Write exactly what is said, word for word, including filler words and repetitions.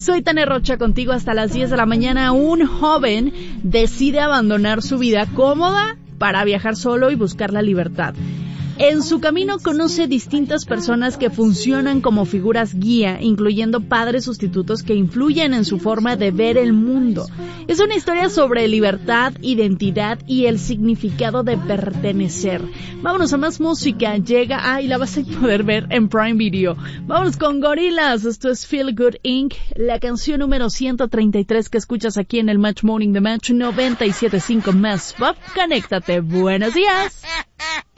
Soy Tania Rocha contigo hasta las diez de la mañana. Un joven decide abandonar su vida cómoda para viajar solo y buscar la libertad. En su camino conoce distintas personas que funcionan como figuras guía, incluyendo padres sustitutos que influyen en su forma de ver el mundo. Es una historia sobre libertad, identidad y el significado de pertenecer. Vámonos a más música. Llega, ah, y la vas a poder ver en Prime Video. Vámonos con Gorillaz. Esto es Feel Good incorporated. La canción número ciento treinta y tres que escuchas aquí en el Match Morning de Match noventa y siete punto cinco Más Pop. Conéctate. Buenos días.